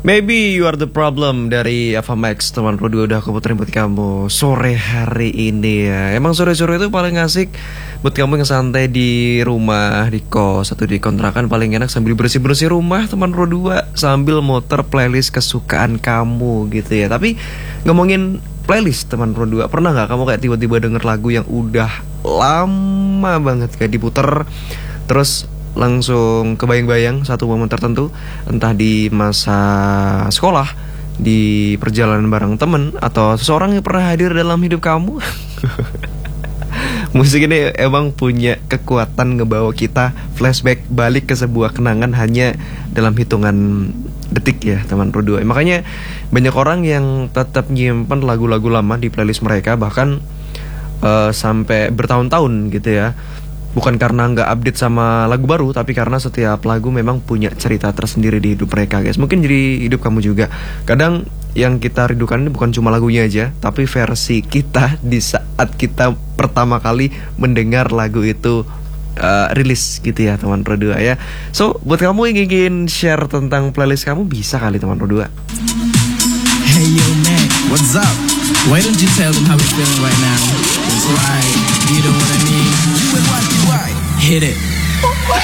Maybe You Are The Problem dari Ava Max. Teman Pro 2 udah aku puterin buat kamu sore hari ini ya. Emang sore-sore itu paling asik buat kamu yang santai di rumah, di kos atau di kontrakan. Paling enak sambil bersih-bersih rumah teman Pro 2, sambil muter playlist kesukaan kamu gitu ya. Tapi ngomongin playlist teman Pro 2, pernah gak kamu kayak tiba-tiba denger lagu yang udah lama banget kayak diputer, terus langsung kebayang-bayang satu momen tertentu, entah di masa sekolah, di perjalanan bareng temen, atau seseorang yang pernah hadir dalam hidup kamu. Musik ini emang punya kekuatan ngebawa kita flashback balik ke sebuah kenangan hanya dalam hitungan detik ya teman Pro 2. Makanya banyak orang yang tetap nyimpen lagu-lagu lama di playlist mereka, bahkan sampai bertahun-tahun gitu ya. Bukan karena nggak update sama lagu baru, tapi karena setiap lagu memang punya cerita tersendiri di hidup mereka, guys. Mungkin jadi hidup kamu juga. Kadang yang kita rindukan ini bukan cuma lagunya aja, tapi versi kita di saat kita pertama kali mendengar lagu itu rilis gitu ya teman Pro 2 ya. So buat kamu yang ingin share tentang playlist kamu, bisa kali teman Pro 2. Hey yo man, what's up? Why don't you tell them how we're feeling right now? That's right, you know what I mean. Hit it.